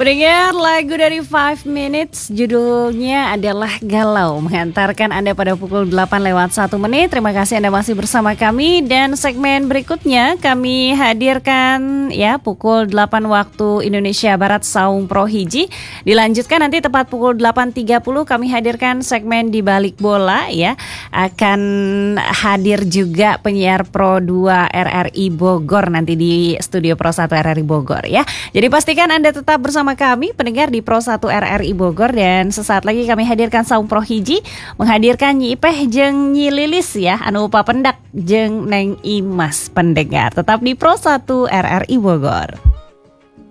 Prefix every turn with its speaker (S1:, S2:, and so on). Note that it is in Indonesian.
S1: Pendengar, lagu dari 5 Minutes judulnya adalah Galau, mengantarkan Anda pada pukul 8:01. Terima kasih Anda masih bersama kami, dan segmen berikutnya kami hadirkan ya pukul 8 waktu Indonesia Barat, Saum Pro Hiji. Dilanjutkan nanti tepat pukul 8:30 kami hadirkan segmen Di Balik Bola ya. Akan hadir juga penyiar Pro 2 RRI Bogor nanti di studio Pro 1 RRI Bogor ya. Jadi pastikan Anda tetap bersama kami pendengar di Pro 1 RRI Bogor, dan sesaat lagi kami hadirkan Saum Pro Hiji menghadirkan Nyi Ipeh jeung Nyi Lilis ya, anu papendak jeung Neng Imas pendengar. Tetap di Pro 1 RRI Bogor.